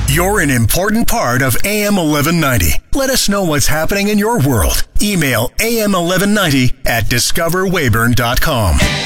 You're an important part of AM 1190. Let us know what's happening in your world. Email am1190@discoverweyburn.com.